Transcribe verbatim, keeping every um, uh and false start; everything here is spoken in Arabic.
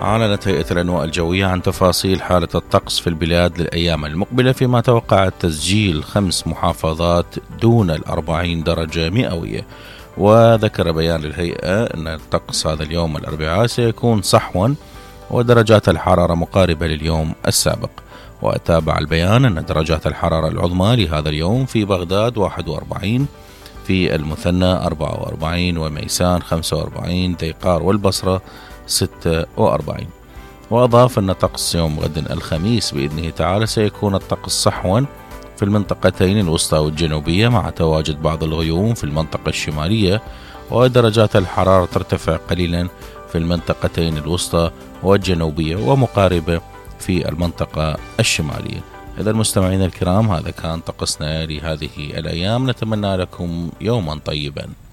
أعلنت هيئة الأنواء الجوية عن تفاصيل حالة الطقس في البلاد للأيام المقبلة، فيما توقعت تسجيل خمس محافظات دون الأربعين درجة مئوية. وذكر بيان للهيئة أن الطقس هذا اليوم الأربعاء سيكون صحوا ودرجات الحرارة مقاربة لليوم السابق. وتابع البيان أن درجات الحرارة العظمى لهذا اليوم في بغداد واحد وأربعين، في المثنى أربعة وأربعين، وميسان خمسة وأربعين، ذيقار والبصرة ستة وأربعين. وأضاف أن طقس يوم غد الخميس بإذنه تعالى سيكون الطقس صحوا في المنطقتين الوسطى والجنوبية، مع تواجد بعض الغيوم في المنطقة الشمالية، ودرجات الحرارة ترتفع قليلا في المنطقتين الوسطى والجنوبية ومقاربة في المنطقة الشمالية. إذا المستمعين الكرام، هذا كان طقسنا لهذه الأيام، نتمنى لكم يوما طيبا.